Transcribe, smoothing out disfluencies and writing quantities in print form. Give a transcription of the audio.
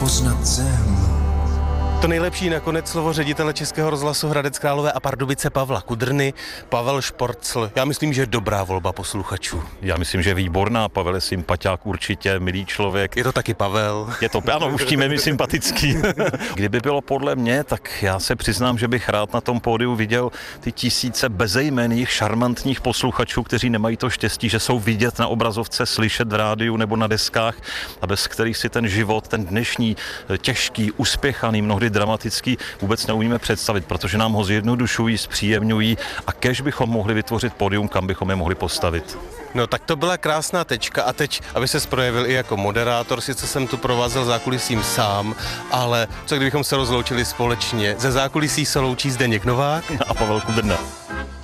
poznat zem. To nejlepší nakonec slovo ředitele Českého rozhlasu Hradec Králové a Pardubice Pavla Kudrny, Pavel Šporcl. Já myslím, že dobrá volba posluchačů. Já myslím, že výborná. Pavel je sympatiák určitě, milý člověk. Je to taky Pavel. Je to, ano, už tím je mi sympatický. Kdyby bylo podle mě, tak já se přiznám, že bych rád na tom pódiu viděl ty tisíce bezejmenných, šarmantních posluchačů, kteří nemají to štěstí, že jsou vidět na obrazovce, slyšet v rádiu nebo na deskách a bez kterých si ten život, ten dnešní těžký, uspěchaný, mnohdy dramatický, vůbec neumíme představit, protože nám ho zjednodušují, zpříjemňují a kéž bychom mohli vytvořit pódium, kam bychom je mohli postavit. No tak to byla krásná tečka a teď, aby se projevil i jako moderátor, sice jsem tu provázel zákulisím sám, ale co kdybychom se rozloučili společně? Ze zákulisí se loučí Zdeněk Novák A Pavel Kudrna.